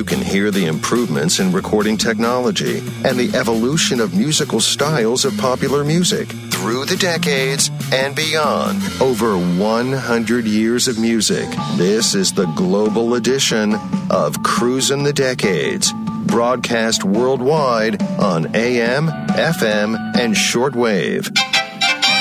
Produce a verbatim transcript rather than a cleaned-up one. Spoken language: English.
you can hear the improvements in recording technology and the evolution of musical styles of popular music through the decades and beyond. Over one hundred years of music. This is the global edition of Cruisin' the Decades, broadcast worldwide on A M, F M, and shortwave.